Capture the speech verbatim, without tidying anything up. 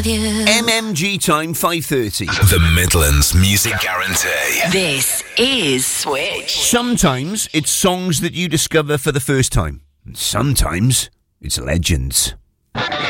you. M M G time, five thirty. The Midlands Music Guarantee. This is Switch. Sometimes it's songs that you discover for the first time. And sometimes it's legends.